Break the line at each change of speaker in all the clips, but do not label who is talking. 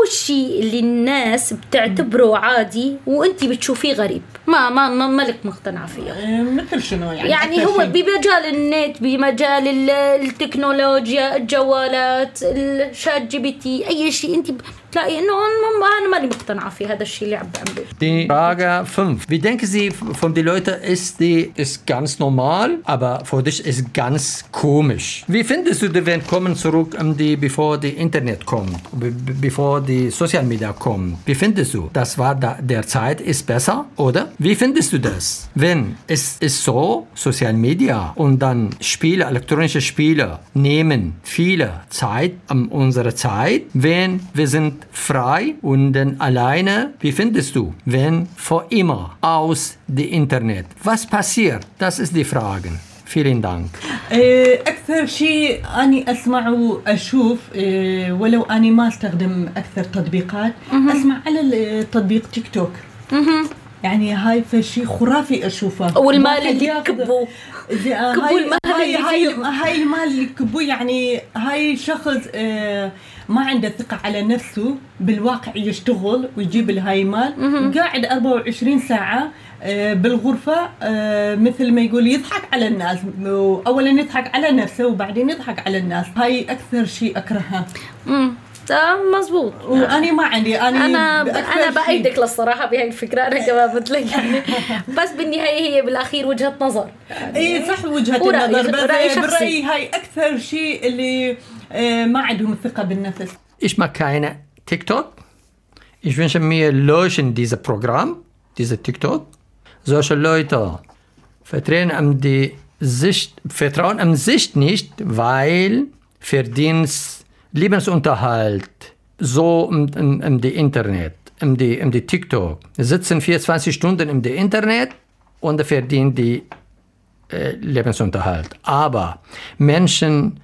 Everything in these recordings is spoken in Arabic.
الشيء اللي الناس بتعتبره عادي وانتي بتشوفيه غريب ما لك مقتنعة فيه؟
مثل شنو
يعني هو بمجال النت، بمجال التكنولوجيا، الجوالات، الشات جي بي تي، اي شيء انتي بتلاقي انه انا مالي مقتنعة في هذا الشيء اللي عم بعمله.
Die Frage 5. Wie denken Sie von den Leuten, ist ganz normal, aber für dich ist ganz komisch. Wie findest du, wenn kommen zurück, bevor die Internet kommt, bevor die Social Media kommen? Wie findest du? Das war der Zeit ist besser, oder? Wie findest du das? Wenn es ist so, Social Media und dann Spiele, elektronische Spiele nehmen viele Zeit an unserer Zeit, wenn wir sind frei und dann alleine. Wie findest du, wenn vor immer aus dem Internet? Was passiert? Das ist die Frage. Vielen Dank.
أكثر شيء أني أسمع وأشوف ولو أني ما أستخدم أكثر تطبيقات، أسمع على التطبيق تيك توك. يعني هاي فشي خرافي أشوفه.
والمال اللي كبوا
هاي المال اللي كبوا، يعني هاي شخص ما عنده ثقة على نفسه، بالواقع يشتغل ويجيب الهاي مال، قاعد 24 ساعة بالغرفة، مثل ما يقول يضحك على الناس. أولا يضحك على نفسه وبعدين يضحك على الناس. هاي أكثر شيء أكرهها.
مزبوط.
وأنا ما عندي
أنا بأيدك للصراحة بهاي الفكرة. أنا كمان مثلك يعني بس بالنهاية هي بالأخير وجهة نظر يعني.
إيه صح وجهة النظر، بس برأيي هاي أكثر شيء اللي ما عندهم الثقة بالنفس.
Ich mag keine TikTok. Ich wünsche mir löschen dieses Programm, diese TikTok. Solche Leute vertrauen am Sicht nicht, weil Verdienst Lebensunterhalt so im Internet, im TikTok, sitzen 24 Stunden im Internet und verdienen die Lebensunterhalt. Aber Menschen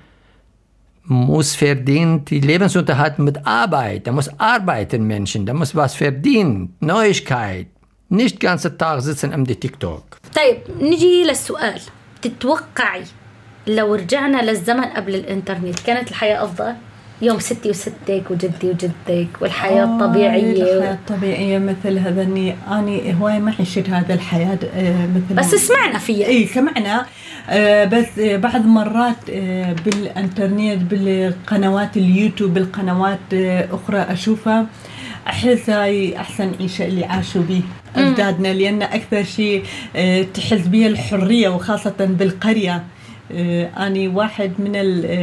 muss verdienen die Lebensunterhalt mit Arbeit. Da muss arbeiten Menschen, da muss was verdienen, Neuigkeit. nicht ganze Tag sitzen am TikTok.
طيب نجي للسؤال، تتوقعي لو رجعنا للزمن قبل الإنترنت كانت الحياة أفضل؟ يوم ستي وستك وجدي وجدك والحياة الطبيعية.
الحياة الطبيعية مثل هذا، أني هواي ما عشت هذا الحياة مثل
بس سمعنا فيها.
إيه سمعنا، بس بعض مرات بالإنترنت بالقنوات اليوتيوب بالقنوات أخرى أشوفها، أحس هاي أحسن عيشة اللي عاشوا به أجدادنا، لأن أكثر شيء تحس بها الحرية، وخاصة بالقرية. أنا واحد من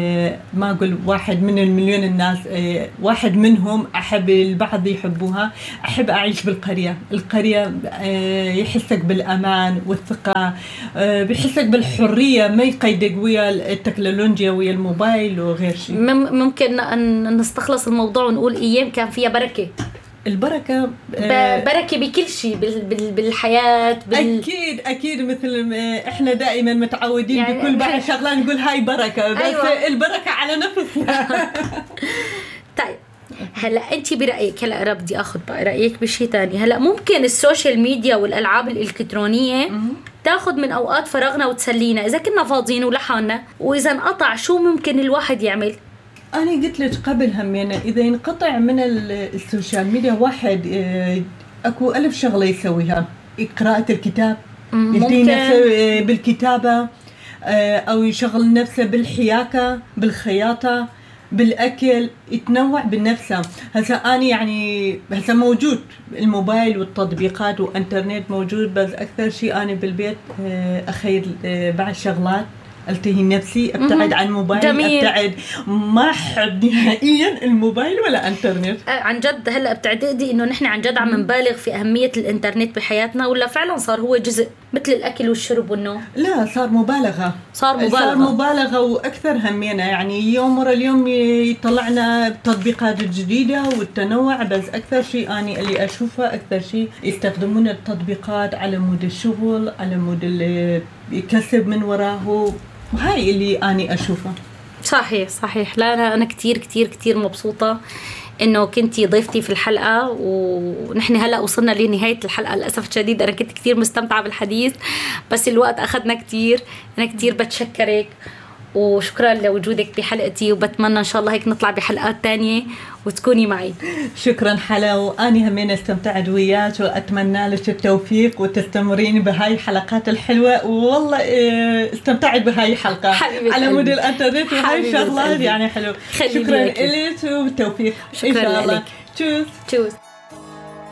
ما أقول واحد من المليون الناس، واحد منهم. أحب البعض يحبوها، أحب أعيش بالقرية. القرية يحسك بالأمان والثقة، بيحسك بالحرية، ما يقيدك ويا التكنولوجيا ويا الموبايل وغير شيء.
ممكن أن نستخلص الموضوع ونقول أيام كان فيها بركة.
البركة
بركة بكل شيء بالحياة
أكيد مثل إحنا دائما متعودين يعني بكل بعد شغلة نقول هاي بركة، بس أيوة. البركة على نفسنا.
طيب هلا أنت برأيك، هلا بدي أخذ بقى رأيك بشيء تاني. هلا ممكن السوشيال ميديا والألعاب الإلكترونية تاخذ من أوقات فراغنا وتسلينا إذا كنا فاضيين ولحالنا، وإذا انقطع شو ممكن الواحد يعمل؟
أنا قلت لك قبل همينا إذا ينقطع من السوشيال ميديا واحد أكو ألف شغلة يسويها. قراءة الكتاب، يدي نفسه بالكتابة، أو يشغل نفسه بالحياكة بالخياطة بالأكل، يتنوع بالنفسه. هسا أنا يعني هسا موجود الموبايل والتطبيقات وإنترنت موجود، بس أكثر شيء أنا بالبيت أخير بعض شغلات، التهي نفسي، ابتعد عن الموبايل. جميل. ابتعد، ما احب نهائيا الموبايل ولا انترنت.
عن جد هلا بتعتقدي انه نحن عن جد عم نبالغ في اهميه الانترنت بحياتنا، ولا فعلا صار هو جزء مثل الاكل والشرب والنوم؟
لا صار مبالغه واكثر همينا. يعني يوم ورا اليوم يطلعنا تطبيقات جديده والتنوع، بس اكثر شيء اني اللي اشوفه اكثر شيء يستخدمون التطبيقات على مود الشغل، على مود اللي يكسب من وراه. هاي اللي أنا أشوفه.
صحيح. لا أنا كتير مبسوطة إنه كنتي ضيفتي في الحلقة، ونحن هلأ وصلنا لنهاية الحلقة للأسف الشديد. أنا كنت كتير مستمتعة بالحديث بس الوقت أخذنا كتير. أنا كتير بتشكرك، وشكرا لوجودك بحلقتي، وبتمنى إن شاء الله هيك نطلع بحلقات تانية وتكوني معي.
شكرا حلا، وأني همين استمتعت وياك وأتمنى لك التوفيق وتستمرين بهاي الحلقات الحلوة. والله استمتعت بهاي الحلقة على مود الانترنت وهاي شغلات يعني حلو. شكرا لك والتوفيق إن شاء الله. تشوز.